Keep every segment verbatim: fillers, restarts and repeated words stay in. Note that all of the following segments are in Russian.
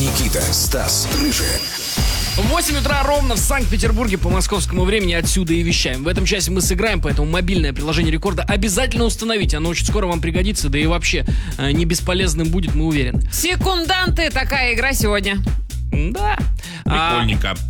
Никита, Стас, Рыжий. восемь утра ровно в Санкт-Петербурге по московскому времени, отсюда и вещаем. В этом часе мы сыграем, поэтому мобильное приложение Рекорда обязательно установите. Оно очень скоро вам пригодится, да и вообще э, не бесполезным будет, мы уверены. Секунданты, такая игра сегодня. Да. Прикольненько. А,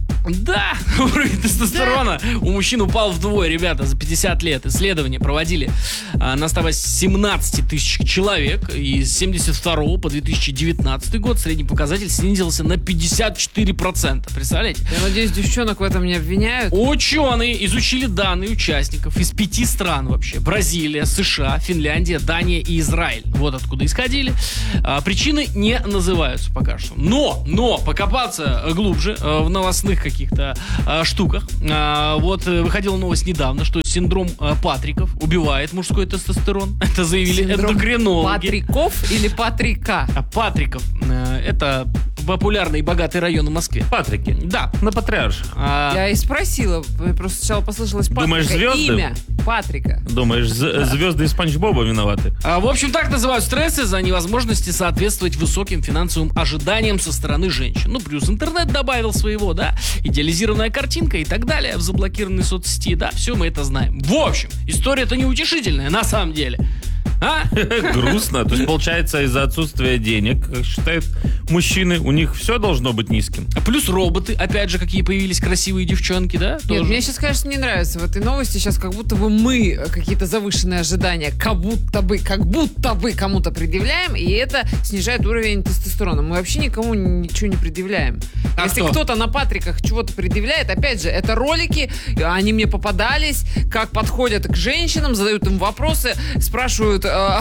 да, уровень тестостерона у мужчин упал вдвое, ребята, за пятьдесят лет. Исследования проводили а, на ста семнадцати тысяч человек. И с семьдесят второго по две тысячи девятнадцатый год средний показатель снизился на пятьдесят четыре процента. Представляете? Я надеюсь, девчонок в этом не обвиняют. Ученые изучили данные участников из пяти стран вообще. Бразилия, США, Финляндия, Дания и Израиль. Вот откуда исходили. А, причины не называются пока что. Но, но, покопаться глубже а, в новостных каких каких-то а, штуках. А, вот выходила новость недавно, что синдром а, Патриков убивает мужской тестостерон. Это заявили Синдром эндокринологи. Патриков или Патрика? А Патриков а, это популярный и богатый район в Москве. Патрики. Да. На Патриарших. А, Я и спросила, просто сначала послышалось Патрика. Думаешь, звезды? Имя Патрика. Думаешь, з- звезды из Спанч Боба виноваты? а, в общем, так называют стрессы за невозможности соответствовать высоким финансовым ожиданиям со стороны женщин. Ну, плюс интернет добавил своего, да, идеализированная картинка и так далее в заблокированной соцсети, да, все мы это знаем. В общем, история-то неутешительная на самом деле. А? Грустно. То есть, получается, из-за отсутствия денег, как считают мужчины, у них все должно быть низким. А плюс роботы, опять же, какие появились красивые девчонки, да? Нет, тоже. мне сейчас, конечно, не нравится в этой новости. Сейчас как будто бы мы какие-то завышенные ожидания, как будто бы, как будто бы кому-то предъявляем, и это снижает уровень тестостерона. Мы вообще никому ничего не предъявляем. А Если кто? кто-то на Патриках чего-то предъявляет, опять же, это ролики, они мне попадались, как подходят к женщинам, задают им вопросы, спрашивают... э,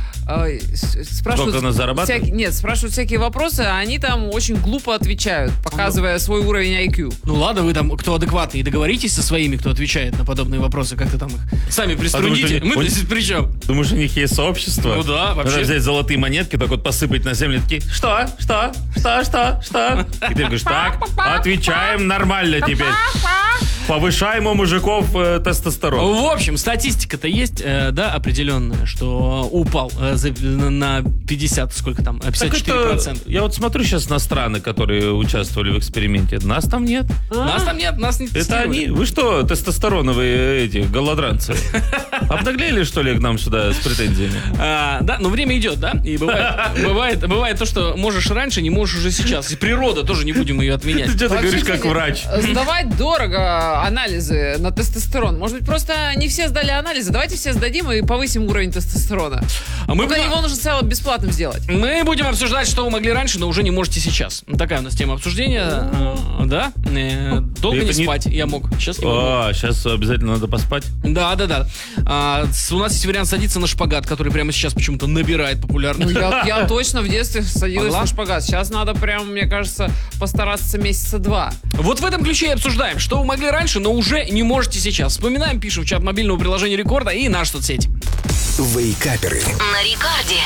э, с- спрашивают Сколько она зарабатывает? всякие- нет, спрашивают всякие вопросы, а они там очень глупо отвечают, показывая свой уровень ай кью. Ну ладно, вы там, кто адекватный, и договоритесь со своими, кто отвечает на подобные вопросы, как-то там их сами приструните. что они- Мы здесь при чем? Думаешь, у них есть сообщество? Ну да, вообще. Надо взять золотые монетки, так вот посыпать на землю, такие, что, что, что, что, что? И ты говоришь, так, отвечаем нормально теперь. Повышаем у мужиков э, тестостерон. В общем, статистика-то есть, э, да, определенная, что упал э, за- на пятьдесят, сколько там, пятьдесят Так четыре это- процента. я вот смотрю сейчас на страны, которые участвовали в эксперименте. Нас там нет. Нас там нет, нас не Это тестировали. они. Вы что, тестостероновые эти голодранцы? Обнаглели, что ли, к нам сюда с претензиями? А, да, но время идет, да, и бывает, бывает, бывает то, что можешь раньше, не можешь уже сейчас. И природа тоже не будем ее отменять. Ты что-то говоришь, Вообще, как врач. Сдавать дорого анализы на тестостерон. Может быть, просто не все сдали анализы. Давайте все сдадим и повысим уровень тестостерона. А мы Только будем- его нужно сначала бесплатным сделать. Мы будем обсуждать, что вы могли раньше, но уже не можете сейчас. Такая у нас тема обсуждения. А, да. Э, Долго Это не не- спать я мог. Сейчас не могу. А, сейчас обязательно надо поспать. Да, да, да. А, с- у нас есть вариант садиться на шпагат, который прямо сейчас почему-то набирает Ну, популярность. я, я точно в детстве садилась Могла? на шпагат. Сейчас надо прям, мне кажется, постараться месяца два. Вот в этом ключе и обсуждаем, что вы могли раньше, но уже не можете сейчас. Вспоминаем, пишем в чат мобильного приложения Рекорда и наши соцсети. Вейкаперы. На Рекорде.